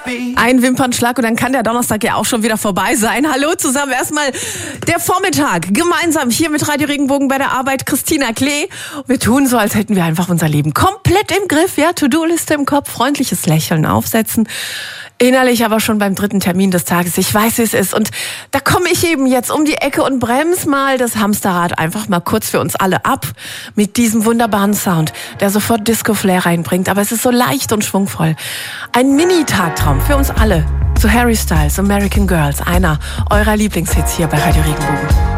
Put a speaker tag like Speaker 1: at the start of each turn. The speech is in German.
Speaker 1: Ein Wimpernschlag und dann kann der Donnerstag ja auch schon wieder vorbei sein. Hallo zusammen, erstmal der Vormittag, gemeinsam hier mit Radio Regenbogen bei der Arbeit, Christina Klee. Wir tun so, als hätten wir einfach unser Leben komplett im Griff, ja, To-Do-Liste im Kopf, freundliches Lächeln aufsetzen. Innerlich aber schon beim dritten Termin des Tages. Ich weiß, wie es ist. Und da komme ich eben jetzt um die Ecke und bremse mal das Hamsterrad einfach mal kurz für uns alle ab. Mit diesem wunderbaren Sound, der sofort Disco-Flair reinbringt. Aber es ist so leicht und schwungvoll. Ein Mini-Tagtraum für uns alle. Zu Harry Styles, American Girls. Einer eurer Lieblingshits hier bei Radio Regenbogen.